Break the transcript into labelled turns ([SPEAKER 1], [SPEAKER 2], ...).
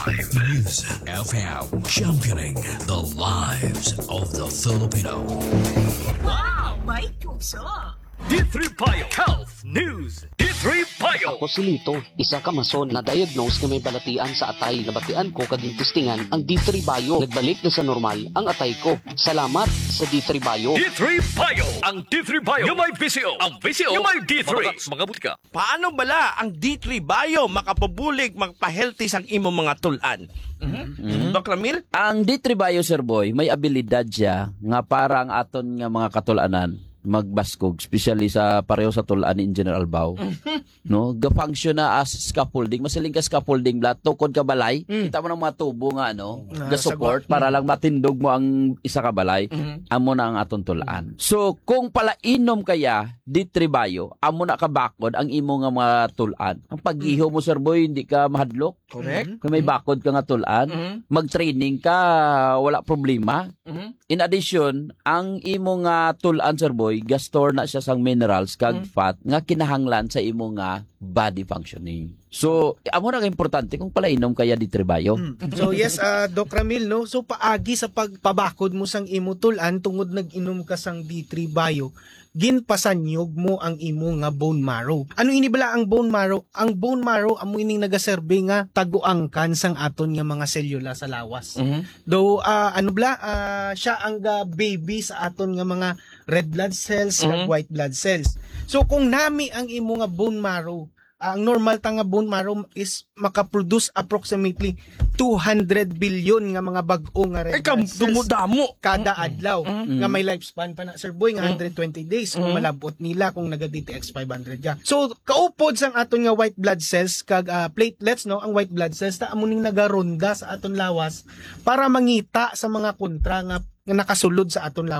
[SPEAKER 1] News FM, championing the lives of the Filipino.
[SPEAKER 2] Wow, may puso!
[SPEAKER 3] D3 Bio Health News. D3 Bio.
[SPEAKER 4] Ako si Lito, isa ka mason na diagnose nga may balatian sa atay. Nabatian ko kaging testingan ang D3 Bio. Nagbalik na sa normal ang atay ko. Salamat sa D3 Bio.
[SPEAKER 3] D3 Bio. Ang D3 Bio. Yung may VCO. Ang VCO. Yung may D3. Mga butika.
[SPEAKER 5] Paano bala ang D3 Bio makapabulig, magpa-healthy sang imo mga tulan? Doc Ramil?
[SPEAKER 6] Ang D3 Bio, Sir Boy, may abilidad siya nga para ang aton nga mga katulanan magbaskog, especially sa pareho sa tulaan in General Bao. No, ga-function na as scaffolding. Masiling ka scaffolding blat tukod ka balay. Kita mo ng mga tubo nga ga-support para lang matindog mo ang isa ka balay. Amo na ang aton tulaan. So, kung pala inom kaya D3 Bio, amo na ka bakod ang imo nga mga tulaan. Ang pag-iho mo, Sir Boy, hindi ka mahadlok.
[SPEAKER 5] Correct.
[SPEAKER 6] Kung may bakod ka nga tulaan, mag-training ka, wala problema. In addition, ang imo nga tulaan, Sir Boy, gastor na siya sang minerals kag fat nga kinahanglan sa imo nga body functioning. So, amo na ka importante kung pala inom kaya D3 Bio.
[SPEAKER 7] So yes, Doc Ramil, no? So paagi sa pagpabakod mo sang imo tulan tungod nag-inom ka sang D3 Bio, ginpasanyog mo ang imo nga bone marrow. Ano ini bala ang bone marrow? Ang bone marrow amo ining nagaserbe nga taguangkan sang aton nga mga selula sa lawas. Though siya ang baby sa aton nga mga red blood cells ug white blood cells. So kung nami ang imo nga bone marrow, ang normal ta nga bone marrow is makaproduce approximately 200 billion nga mga bag-o nga red blood cells
[SPEAKER 5] Dumudamo.
[SPEAKER 7] kada adlaw nga may lifespan pa na, Sir Boy, nga 120 days kung malabot nila kung naga-DTX 500 ka. So kaupod sang aton nga white blood cells kag platelets, no, ang white blood cells ta amo ning nagaronda sa aton lawas para mangita sa mga kontra nga nakasulod sa aton lawas